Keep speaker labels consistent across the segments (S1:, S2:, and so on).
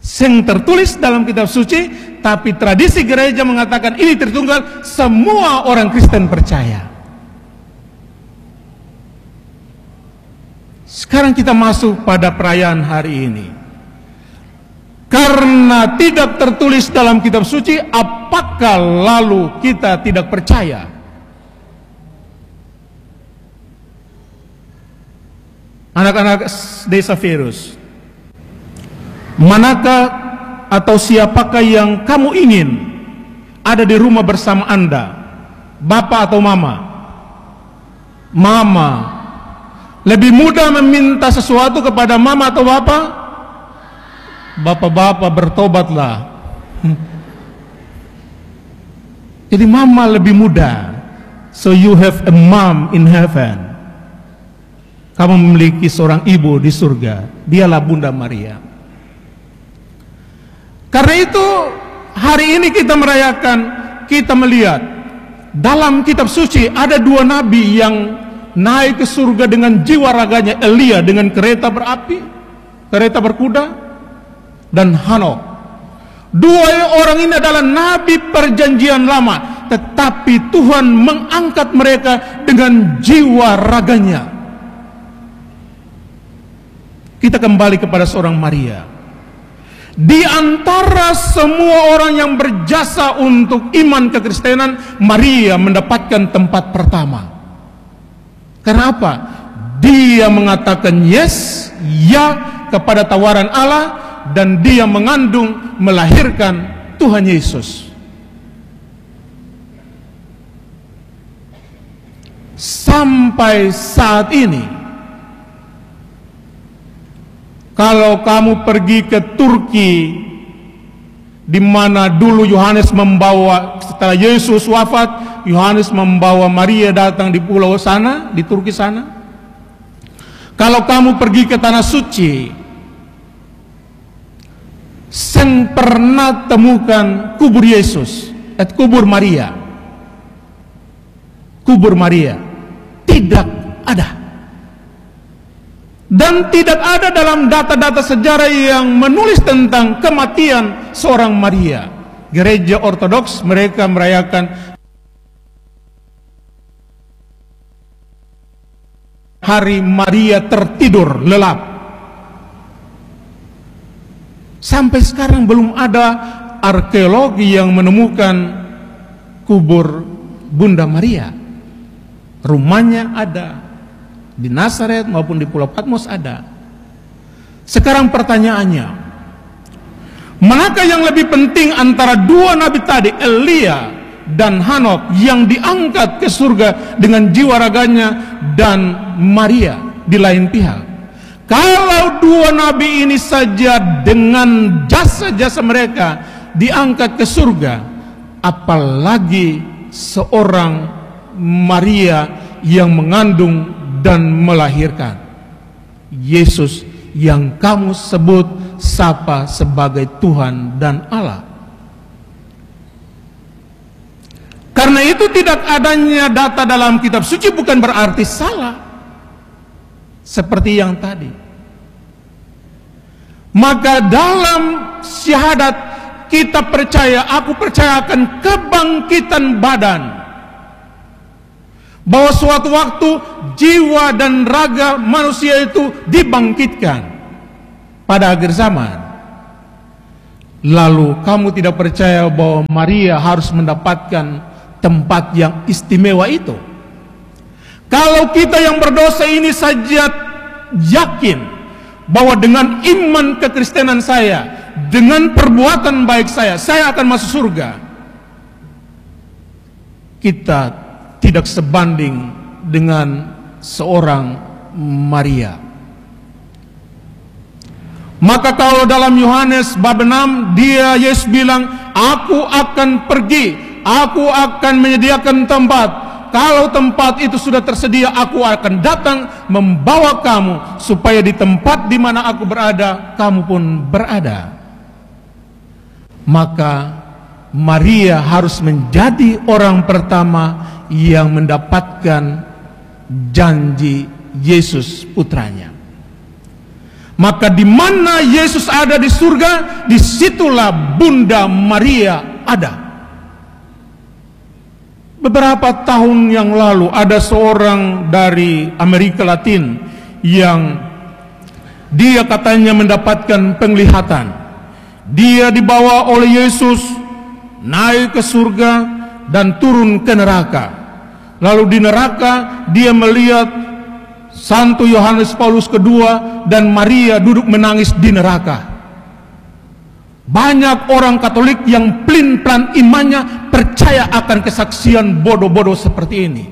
S1: Yang tertulis dalam kitab suci, tapi tradisi gereja mengatakan ini Tritunggal, semua orang Kristen percaya. Sekarang kita masuk pada perayaan hari ini. Karena tidak tertulis dalam kitab suci, apakah lalu kita tidak percaya? Anak-anak desa Virus, manakah atau siapakah yang kamu ingin ada di rumah bersama Anda? Bapak atau mama? Mama. Lebih mudah meminta sesuatu kepada mama atau bapak? Bapak-bapak, bertobatlah. Jadi mama lebih mudah. So you have a mom in heaven. Kamu memiliki seorang ibu di surga. Dialah Bunda Maria. Karena itu hari ini kita merayakan, kita melihat dalam kitab suci ada dua nabi yang naik ke surga dengan jiwa raganya. Elia dengan kereta berapi, kereta berkuda, dan Hanok. Dua orang ini adalah nabi perjanjian lama, tetapi Tuhan mengangkat mereka dengan jiwa raganya. Kita kembali kepada seorang Maria. Di antara semua orang yang berjasa untuk iman kekristenan, Maria mendapatkan tempat pertama. Karena apa? Dia mengatakan yes, ya kepada tawaran Allah, dan dia mengandung, melahirkan Tuhan Yesus. Sampai saat ini, kalau kamu pergi ke Turki, di mana dulu Yohanes membawa, setelah Yesus wafat, Yohanes membawa Maria datang di pulau sana, di Turki sana. Kalau kamu pergi ke Tanah Suci, sen pernah temukan kubur Yesus, kubur Maria. Kubur Maria tidak ada. Dan tidak ada dalam data-data sejarah yang menulis tentang kematian seorang Maria. Gereja Ortodoks mereka merayakan hari Maria tertidur lelap. Sampai sekarang belum ada arkeologi yang menemukan kubur Bunda Maria. Rumahnya ada, di Nazaret maupun di Pulau Patmos ada. Sekarang pertanyaannya, manakah yang lebih penting antara dua nabi tadi, Elia dan Hanok, yang diangkat ke surga dengan jiwa raganya, dan Maria di lain pihak? Kalau dua nabi ini saja dengan jasa-jasa mereka diangkat ke surga, apalagi seorang Maria yang mengandung dan melahirkan Yesus yang kamu sebut sapa sebagai Tuhan dan Allah. Karena itu tidak adanya data dalam kitab suci bukan berarti salah seperti yang tadi. Maka dalam syahadat kita percaya, aku percaya akan kebangkitan badan, bahwa suatu waktu jiwa dan raga manusia itu dibangkitkan pada akhir zaman. Lalu kamu tidak percaya bahwa Maria harus mendapatkan tempat yang istimewa itu? Kalau kita yang berdosa ini saja yakin bahwa dengan iman kekristenan saya, dengan perbuatan baik saya akan masuk surga, kita tidak sebanding dengan seorang Maria. Maka kalau dalam Yohanes bab 6 Yesus bilang, aku akan pergi, aku akan menyediakan tempat. Kalau tempat itu sudah tersedia, aku akan datang membawa kamu, supaya di tempat di mana aku berada, kamu pun berada. Maka Maria harus menjadi orang pertama yang mendapatkan janji Yesus putranya. Maka di mana Yesus ada di surga, disitulah Bunda Maria ada. Beberapa tahun yang lalu ada seorang dari Amerika Latin yang dia katanya mendapatkan penglihatan. Dia dibawa oleh Yesus naik ke surga dan turun ke neraka. Lalu di neraka dia melihat Santo Yohanes Paulus II dan Maria duduk menangis di neraka. Banyak orang Katolik yang pelin-pelan imannya percaya akan kesaksian bodoh-bodoh seperti ini.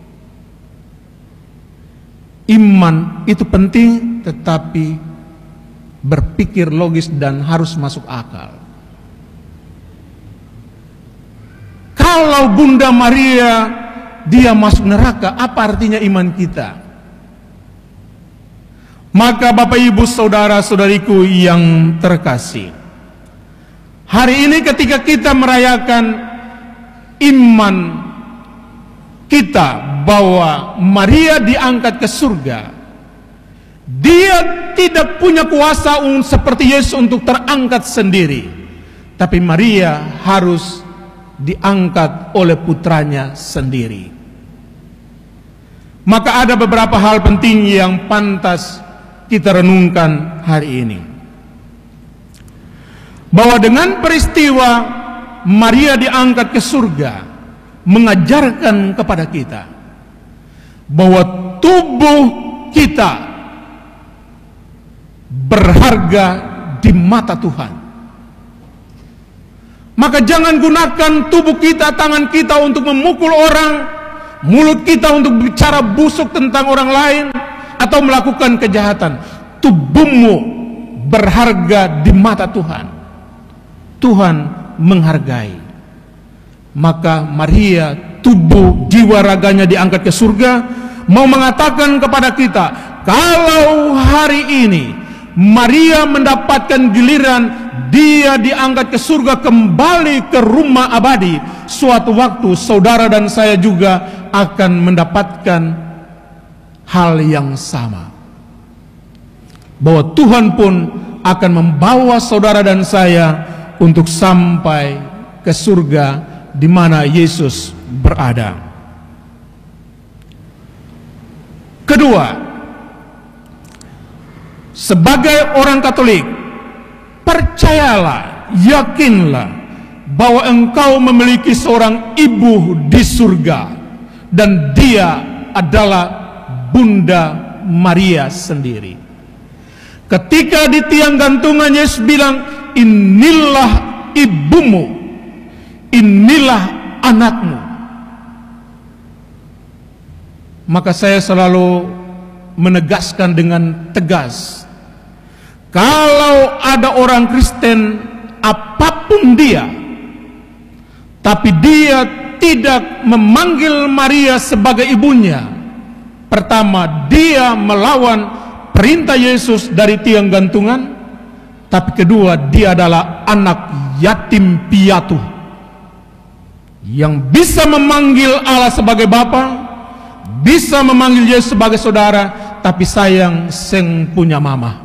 S1: Iman itu penting, tetapi berpikir logis dan harus masuk akal. Kalau Bunda Maria dia masuk neraka, apa artinya iman kita? Maka Bapak Ibu saudara-saudariku yang terkasih, hari ini ketika kita merayakan iman kita bahwa Maria diangkat ke surga, dia tidak punya kuasa seperti Yesus untuk terangkat sendiri, tapi Maria harus diangkat oleh putranya sendiri. Maka ada beberapa hal penting yang pantas kita renungkan hari ini, bahwa dengan peristiwa Maria diangkat ke surga mengajarkan kepada kita bahwa tubuh kita berharga di mata Tuhan. Maka jangan gunakan tubuh kita, tangan kita untuk memukul orang, mulut kita untuk bicara busuk tentang orang lain, atau melakukan kejahatan. Tubuhmu berharga di mata Tuhan. Tuhan menghargai. Maka Maria, tubuh jiwa raganya diangkat ke surga, mau mengatakan kepada kita, kalau hari ini Maria mendapatkan giliran, dia diangkat ke surga kembali ke rumah abadi, suatu waktu saudara dan saya juga akan mendapatkan hal yang sama, bahwa Tuhan pun akan membawa saudara dan saya untuk sampai ke surga di mana Yesus berada. Kedua, sebagai orang Katolik, percayalah, yakinlah bahwa engkau memiliki seorang ibu di surga, dan dia adalah Bunda Maria sendiri. Ketika di tiang gantungan Yesus bilang, inilah ibumu, inilah anakmu. Maka saya selalu menegaskan dengan tegas, kalau ada orang Kristen apapun dia, tapi dia tidak memanggil Maria sebagai ibunya, pertama, dia melawan perintah Yesus dari tiang gantungan. Tapi kedua, dia adalah anak yatim piatu yang bisa memanggil Allah sebagai Bapa, bisa memanggil Yesus sebagai saudara, tapi sayang seng punya mama,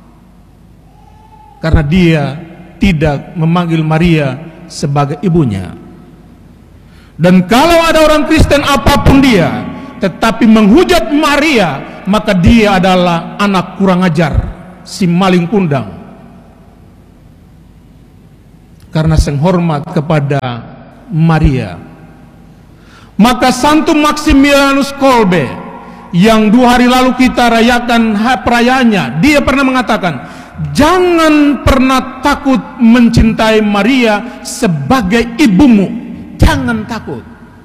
S1: karena dia tidak memanggil Maria sebagai ibunya. Dan kalau ada orang Kristen apapun dia, tetapi menghujat Maria, maka dia adalah anak kurang ajar, si maling kundang, karena senghormat kepada Maria. Maka Santo Maximilianus Kolbe yang 2 hari lalu kita rayakan perayaannya, dia pernah mengatakan, jangan pernah takut mencintai Maria sebagai ibumu. Jangan takut.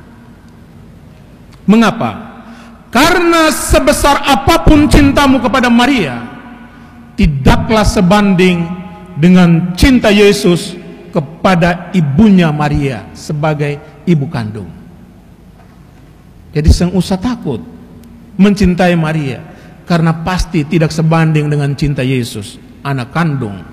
S1: Mengapa? Karena sebesar apapun cintamu kepada Maria, tidaklah sebanding dengan cinta Yesus kepada ibunya Maria sebagai ibu kandung. Jadi jangan usah takut mencintai Maria, karena pasti tidak sebanding dengan cinta Yesus, anak kandung.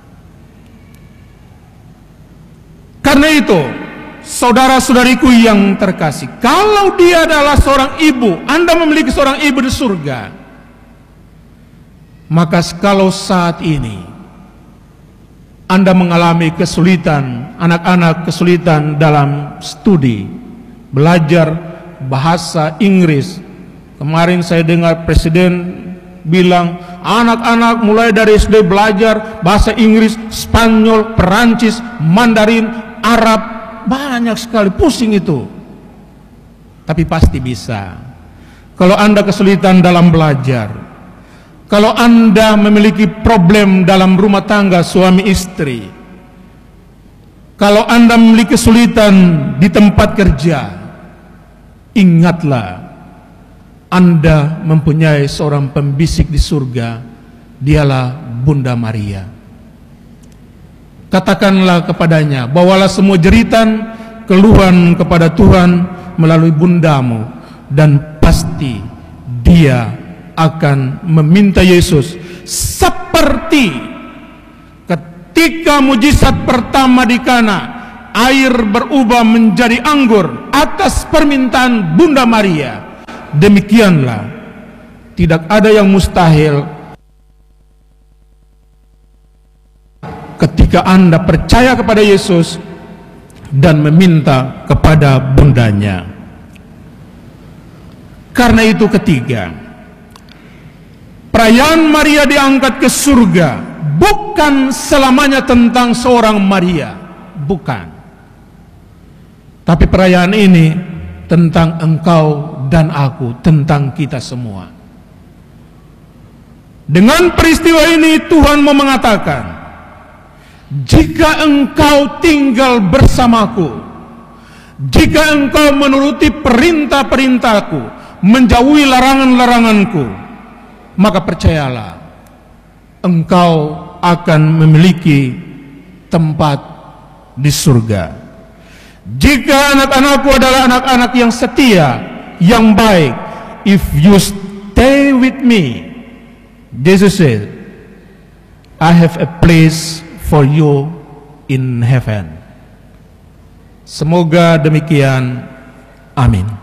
S1: Karena itu, saudara-saudariku yang terkasih, kalau dia adalah seorang ibu, Anda memiliki seorang ibu di surga, Maka kalau saat ini Anda mengalami kesulitan, anak-anak kesulitan dalam studi, belajar bahasa Inggris. Kemarin saya dengar Presiden bilang, anak-anak mulai dari SD belajar bahasa Inggris, Spanyol, Perancis, Mandarin, Arab, banyak sekali, pusing itu. Tapi pasti bisa. Kalau Anda kesulitan dalam belajar, kalau Anda memiliki problem dalam rumah tangga suami istri, kalau Anda memiliki kesulitan di tempat kerja, ingatlah Anda mempunyai seorang pembisik di surga, dialah Bunda Maria. Katakanlah kepadanya, bawalah semua jeritan, keluhan kepada Tuhan melalui bundamu, dan pasti dia akan meminta Yesus seperti ketika mujizat pertama di Kana, air berubah menjadi anggur atas permintaan Bunda Maria. Demikianlah, tidak ada yang mustahil ketika Anda percaya kepada Yesus dan meminta kepada bundanya. Karena itu ketiga, perayaan Maria diangkat ke surga bukan selamanya tentang seorang Maria, bukan. Tapi perayaan ini tentang engkau dan aku, tentang kita semua. Dengan peristiwa ini Tuhan mau mengatakan, jika engkau tinggal bersamaku, jika engkau menuruti perintah-perintahku, menjauhi larangan-laranganku, maka percayalah, engkau akan memiliki tempat di surga. Jika anak-anakku adalah anak-anak yang setia, yang baik, if you stay with me, Jesus said, I have a place for you in heaven. Semoga demikian. Amin.